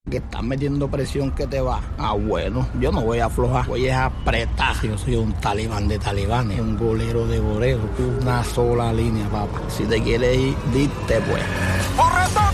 Que estás metiendo presión que te va. Ah, bueno, yo no voy a aflojar, voy a apretar. Yo soy un talibán de talibanes, un golero de goleros, una sola línea, papá. Si te quieres ir, dite pues.